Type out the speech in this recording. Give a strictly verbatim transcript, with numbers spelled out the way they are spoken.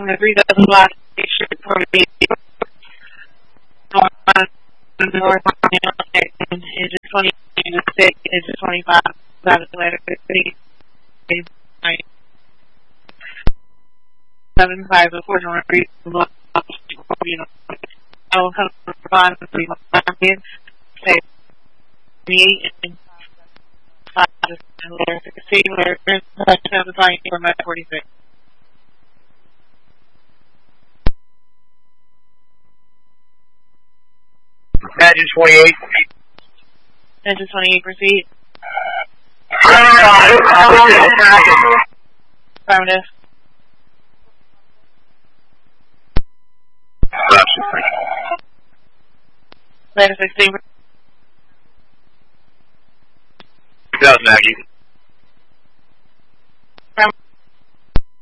the three thousand block station for me. North is twenty-six, is twenty-five, that is the letter three, seven, five, four, three, block, you know, I will come on the three, say, me, and five, letter sixteen, letter seven, for my forty-six. Engine twenty-eight. Engine twenty-eight, proceed. Affirmative. Letter sixteen. two thousand Aggie.